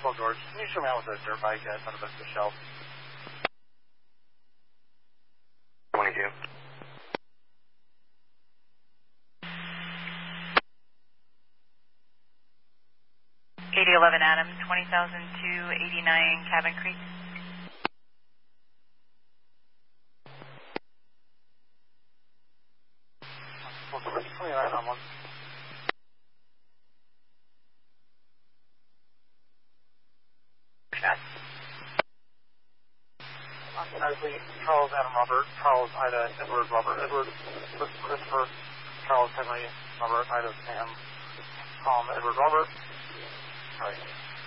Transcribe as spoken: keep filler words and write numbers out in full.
Well, George, can you show me out with a dirt bike at Santa Vista Shelf? twenty-two. eighty eleven Adams, twenty thousand two eighty-nine Cabin Creek. Well, George, twenty-nine on one. Actually, Charles Adam Robert, Charles Ida Edward Robert Edward Christopher, Charles Henry Robert Ida Sam Tom Edward Robert. All right.